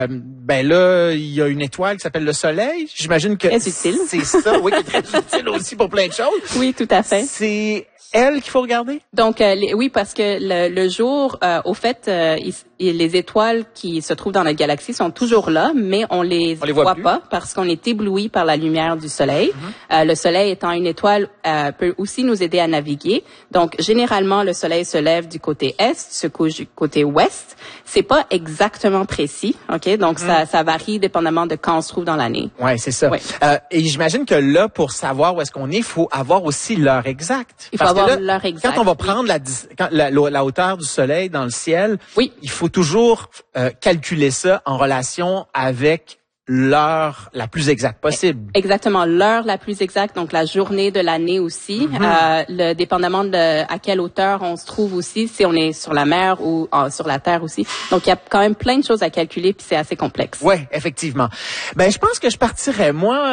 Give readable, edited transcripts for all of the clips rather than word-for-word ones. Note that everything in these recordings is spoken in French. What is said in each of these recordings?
Ben là, il y a une étoile qui s'appelle le Soleil. J'imagine que très utile. C'est ça, oui, qui est très utile aussi pour plein de choses. Oui, tout à fait. C'est elle qu'il faut regarder? Donc, oui, parce que le jour, au fait, les étoiles qui se trouvent dans notre galaxie sont toujours là, mais on les voit pas parce qu'on est ébloui par la lumière du Soleil. Le Soleil étant une étoile, peut aussi nous aider à naviguer. Donc, généralement, le Soleil se lève du côté est, se couche du côté ouest. C'est pas exactement précis, ok? Donc, ça varie dépendamment de quand on se trouve dans l'année. Ouais, c'est ça. Ouais. Et j'imagine que là, pour savoir où est-ce qu'on est, il faut avoir aussi l'heure exacte. Il faut avoir l'heure exacte. Quand on va prendre la hauteur du Soleil dans le ciel, oui, il faut toujours calculer ça en relation avec l'heure la plus exacte possible. Exactement, l'heure la plus exacte, donc la journée de l'année aussi, dépendamment de à quelle hauteur on se trouve aussi, si on est sur la mer ou sur la terre aussi. Donc il y a quand même plein de choses à calculer puis c'est assez complexe. Ouais, effectivement. Ben je pense que je partirais moi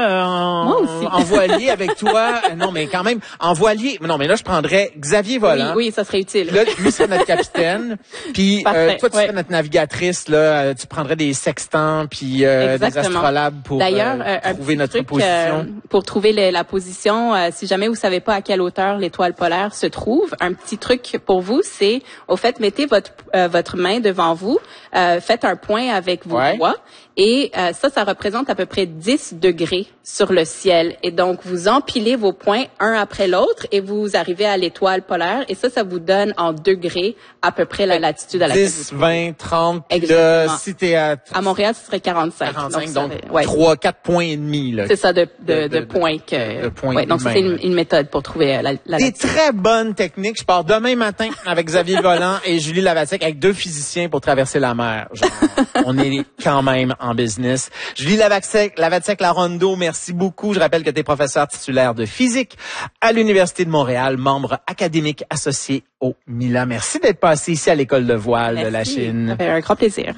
en voilier avec toi. Non mais quand même en voilier. Non mais là je prendrais Xavier Volant. Oui, ça serait utile. Là lui serait notre capitaine. Puis toi tu serais notre navigatrice là, tu prendrais des sextants puis des astrolabes pour trouver notre position. Pour trouver la position, si jamais vous savez pas à quelle hauteur l'étoile polaire se trouve, un petit truc pour vous, c'est au fait mettez votre main devant vous, faites un point avec vos doigts et ça représente à peu près 10 degrés sur le ciel et donc vous empilez vos points un après l'autre et vous arrivez à l'étoile polaire et ça vous donne en degrés à peu près la latitude à laquelle 10, 20, 30. Exactement. Si t'es à Montréal, ce serait 45. 45, donc 3-4 points et demi. C'est ça, de points que... De points donc, c'est une méthode pour trouver la des très bonnes techniques. Je pars demain matin avec Xavier Volant et Julie Lavatsek avec 2 physiciens pour traverser la mer. Genre, on est quand même en business. Julie Lavatsek-Larondo, merci beaucoup. Je rappelle que tu es professeur titulaire de physique à l'Université de Montréal, membre académique associé au MILA. Merci d'être passé ici à l'École de voile de la Chine. Ça fait un grand plaisir.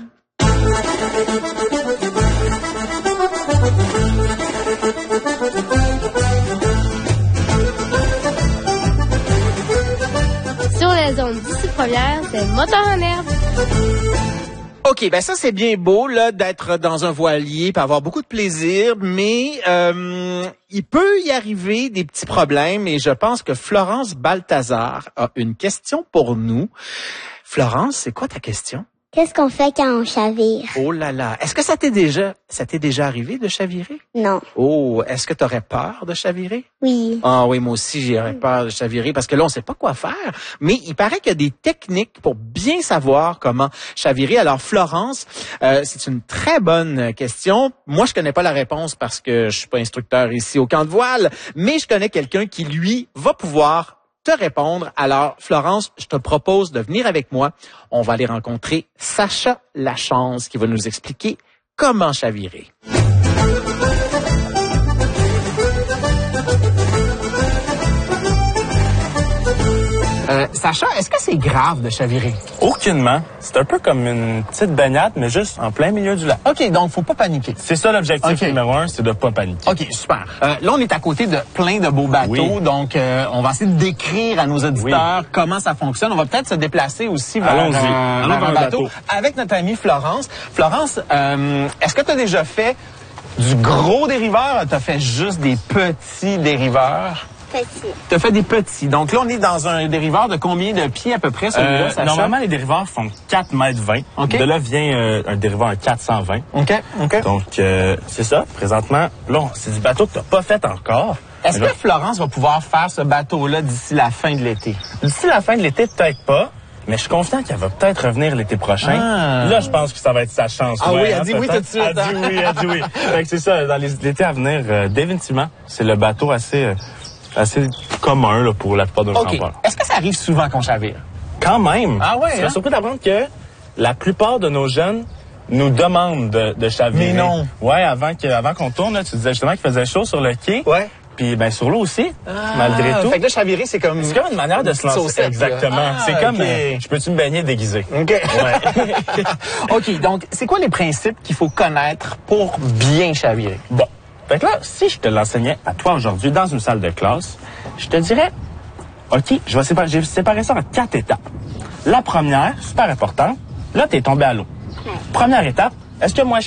Sur les ondes d'ici première, c'est Moteur en herbe. OK, ben ça c'est bien beau là d'être dans un voilier, puis avoir beaucoup de plaisir, mais il peut y arriver des petits problèmes et je pense que Florence Balthazar a une question pour nous. Florence, c'est quoi ta question? Qu'est-ce qu'on fait quand on chavire? Oh là là, est-ce que ça t'est déjà arrivé de chavirer? Non. Oh, est-ce que tu aurais peur de chavirer? Oui. Ah oui, moi aussi, j'aurais peur de chavirer parce que là, on sait pas quoi faire. Mais il paraît qu'il y a des techniques pour bien savoir comment chavirer. Alors, Florence, c'est une très bonne question. Moi, je connais pas la réponse parce que je suis pas instructeur ici au camp de voile, mais je connais quelqu'un qui, lui, va pouvoir te répondre. Alors, Florence, je te propose de venir avec moi. On va aller rencontrer Sacha Lachance qui va nous expliquer comment chavirer. Sacha, est-ce que c'est grave de chavirer? Aucunement. C'est un peu comme une petite baignade, mais juste en plein milieu du lac. OK, donc faut pas paniquer. C'est ça l'objectif numéro 1, c'est de pas paniquer. OK, super. Là, on est à côté de plein de beaux bateaux, donc on va essayer de décrire à nos auditeurs comment ça fonctionne. On va peut-être se déplacer aussi vers un bateau avec notre amie Florence. Florence, est-ce que tu as déjà fait du gros dériveur ou tu as fait juste des petits dériveurs? Petit. Tu as fait des petits. Donc là, on est dans un dériveur de combien de pieds à peu près, celui-là, Sacha? Normalement, les dériveurs font 4,20 m. Okay. De là vient un dériveur à 420. OK. Donc, c'est ça. Présentement, là, c'est du bateau que tu n'as pas fait encore. Est-ce que Florence va pouvoir faire ce bateau-là d'ici la fin de l'été? D'ici la fin de l'été, peut-être pas. Mais je suis confiant qu'elle va peut-être revenir l'été prochain. Là, je pense que ça va être sa chance. Ah oui, elle dit oui tout de suite. Elle dit oui. Fait que c'est ça, dans l'été à venir, définitivement, c'est le bateau assez commun là, pour la plupart de nos campeurs. Est-ce que ça arrive souvent qu'on chavire? Quand même. Ah ouais, Je serais surpris d'apprendre que la plupart de nos jeunes nous demandent de chavirer. Mais non. Ouais, avant qu'on tourne, là, tu disais justement qu'il faisait chaud sur le quai. Ouais. Puis sur l'eau aussi, malgré tout. Fait que là, chavirer, c'est comme une manière de se lancer. Saucette, exactement. C'est comme, je peux-tu me baigner déguisé? OK. Ouais. OK, donc, c'est quoi les principes qu'il faut connaître pour bien chavirer? Bon. Fait que là, si je te l'enseignais à toi aujourd'hui dans une salle de classe, je te dirais, OK, j'ai séparé ça en 4 étapes. La première, super importante, là, t'es tombé à l'eau. Première étape, est-ce que moi, je